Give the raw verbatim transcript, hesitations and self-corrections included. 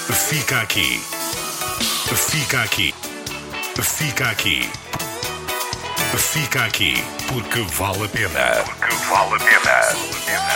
Fica aqui. Fica aqui. Fica aqui. Fica aqui, porque vale a pena. Porque vale a pena.